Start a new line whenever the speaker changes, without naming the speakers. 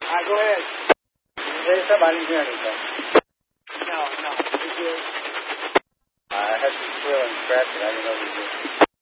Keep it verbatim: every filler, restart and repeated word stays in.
All right, go ahead.
There's somebody doing anything.
No, no. You're good.
I had some quill and scratch it. I didn't know you did.